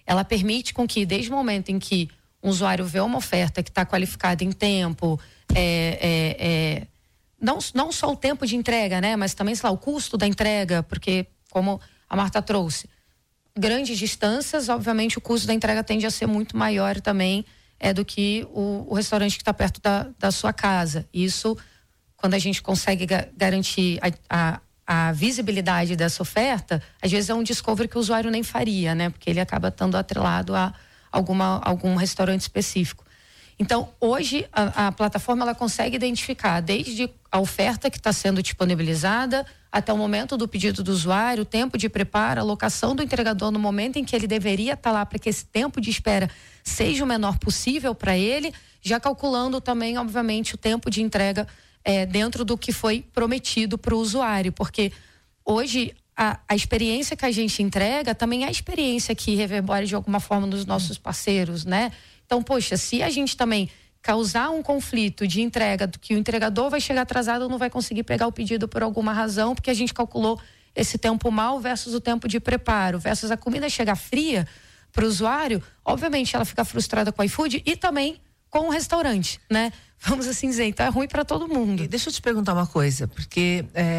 ela permite com que, desde o momento em que um usuário vê uma oferta que está qualificada em tempo, não só o tempo de entrega, né? Mas também, sei lá, o custo da entrega, porque, como a Marta trouxe, grandes distâncias, obviamente o custo da entrega tende a ser muito maior também do que o restaurante que está perto da sua casa. Isso, quando a gente consegue garantir a visibilidade dessa oferta, às vezes é um discovery que o usuário nem faria, né? Porque ele acaba estando atrelado a algum restaurante específico. Então, hoje, a plataforma ela consegue identificar desde a oferta que está sendo disponibilizada até o momento do pedido do usuário, o tempo de preparo, a locação do entregador no momento em que ele deveria estar lá para que esse tempo de espera seja o menor possível para ele, já calculando também, obviamente, o tempo de entrega dentro do que foi prometido para o usuário, porque hoje a experiência que a gente entrega também é a experiência que reverbera de alguma forma nos nossos parceiros, né? Então, poxa, se a gente também causar um conflito de entrega, do que o entregador vai chegar atrasado ou não vai conseguir pegar o pedido por alguma razão, porque a gente calculou esse tempo mal versus o tempo de preparo, versus a comida chegar fria para o usuário, obviamente ela fica frustrada com o iFood e também com o restaurante, né? Vamos assim dizer, então é ruim para todo mundo. E deixa eu te perguntar uma coisa, porque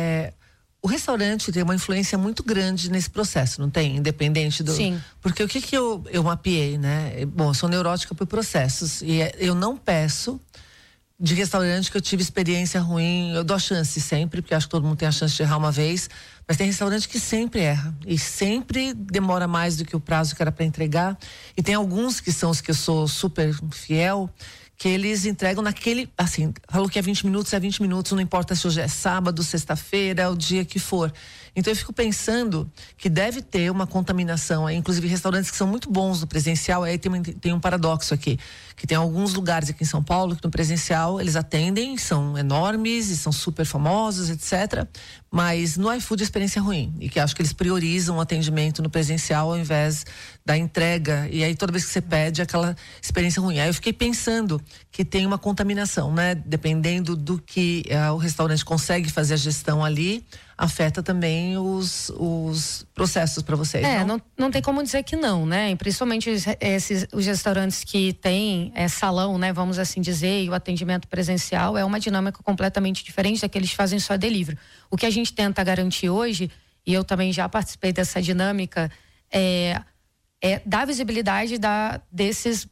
o restaurante tem uma influência muito grande nesse processo, não tem? Independente do... Sim. Porque o que eu mapeei, né? Bom, eu sou neurótica por processos e eu não peço de restaurante que eu tive experiência ruim. Eu dou a chance sempre, porque acho que todo mundo tem a chance de errar uma vez, mas tem restaurante que sempre erra e sempre demora mais do que o prazo que era para entregar. E tem alguns que são os que eu sou super fiel, que eles entregam naquele, assim, falou que é 20 minutos, não importa se hoje é sábado, sexta-feira, o dia que for. Então eu fico pensando que deve ter uma contaminação aí, inclusive restaurantes que são muito bons no presencial, aí tem um paradoxo aqui, que tem alguns lugares aqui em São Paulo que no presencial eles atendem, são enormes e são super famosos, etc. Mas no iFood a experiência é ruim, e que acho que eles priorizam o atendimento no presencial ao invés da entrega, e aí toda vez que você pede aquela experiência ruim. Aí eu fiquei pensando que tem uma contaminação, né? Dependendo do que o restaurante não fazer a gestão ali, afeta também os processos para vocês. Não tem como dizer que não, né? E principalmente os restaurantes que têm salão, né? Vamos assim dizer, e o atendimento presencial é uma dinâmica completamente diferente daqueles que fazem só delivery. O que a gente tenta garantir hoje, e eu também já participei dessa dinâmica, é dar visibilidade desses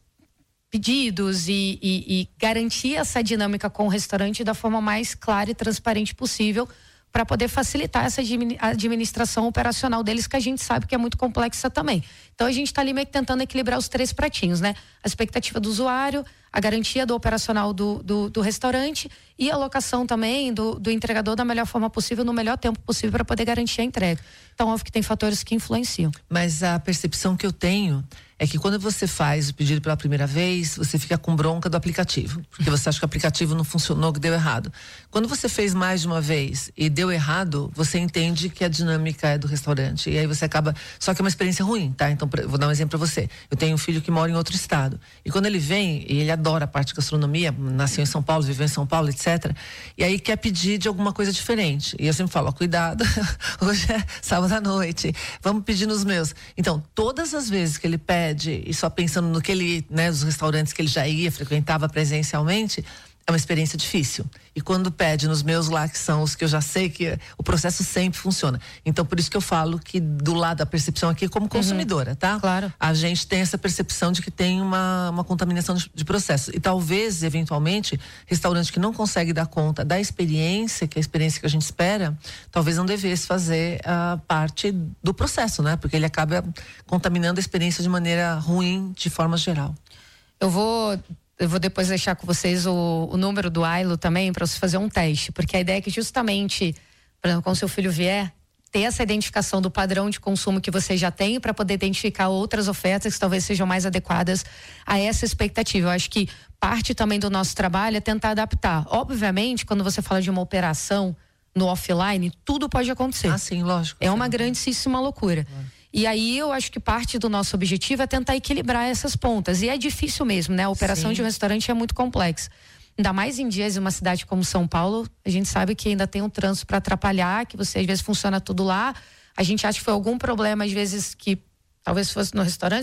pedidos e garantir essa dinâmica com o restaurante da forma mais clara e transparente possível, para poder facilitar essa administração operacional deles, que a gente sabe que é muito complexa também. Então a gente está ali meio que tentando equilibrar os três pratinhos, né? A expectativa do usuário, a garantia do operacional do restaurante e a alocação também do entregador da melhor forma possível, no melhor tempo possível, para poder garantir a entrega. Então, óbvio que tem fatores que influenciam. Mas a percepção que eu tenho é que quando você faz o pedido pela primeira vez, você fica com bronca do aplicativo, porque você acha que o aplicativo não funcionou, que deu errado. Quando você fez mais de uma vez e deu errado, você entende que a dinâmica é do restaurante, e aí você acaba... Só que é uma experiência ruim, tá? Então, vou dar um exemplo para você. Eu tenho um filho que mora em outro estado, e quando ele vem, e ele adora a parte de gastronomia, nasceu em São Paulo, viveu em São Paulo, etc. E aí quer pedir de alguma coisa diferente. E eu sempre falo, cuidado, hoje é sábado à noite, vamos pedir nos meus. Então, todas as vezes que ele pede, e só pensando no que ele, né, os restaurantes que ele já ia, frequentava presencialmente, é uma experiência difícil. E quando pede nos meus lá, que são os que eu já sei que o processo sempre funciona. Então, por isso que eu falo que do lado da percepção aqui, como consumidora, tá? Claro. A gente tem essa percepção de que tem uma contaminação de processo. E talvez, eventualmente, restaurante que não consegue dar conta da experiência, que é a experiência que a gente espera, talvez não devesse fazer a parte do processo, né? Porque ele acaba contaminando a experiência de maneira ruim, de forma geral. Eu vou depois deixar com vocês o número do Ailo também, para você fazer um teste, porque a ideia é que justamente, por exemplo, quando seu filho vier, ter essa identificação do padrão de consumo que você já tem, para poder identificar outras ofertas que talvez sejam mais adequadas a essa expectativa. Eu acho que parte também do nosso trabalho é tentar adaptar. Obviamente, quando você fala de uma operação no offline, tudo pode acontecer. Ah, sim, lógico. É uma grandíssima loucura. E aí eu acho que parte do nosso objetivo é tentar equilibrar essas pontas. E é difícil mesmo, né? A operação de um restaurante é muito complexa. Ainda mais em dias em uma cidade como São Paulo, a gente sabe que ainda tem um trânsito para atrapalhar, que você às vezes funciona tudo lá. A gente acha que foi algum problema, às vezes, que talvez fosse no restaurante,